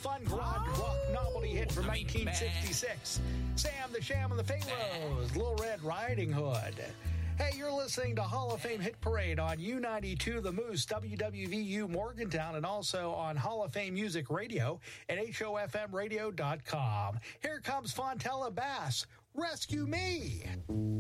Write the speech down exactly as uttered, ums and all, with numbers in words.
fun garage rock novelty hit from nineteen sixty-six. Sam the Sham and the Pharaohs, Little Red Riding Hood. Hey, you're listening to Hall of Fame Hit Parade on U ninety-two The Moose, W W V U Morgantown, and also on Hall of Fame Music Radio at H O F M radio dot com. Here comes Fontella Bass, Rescue Me.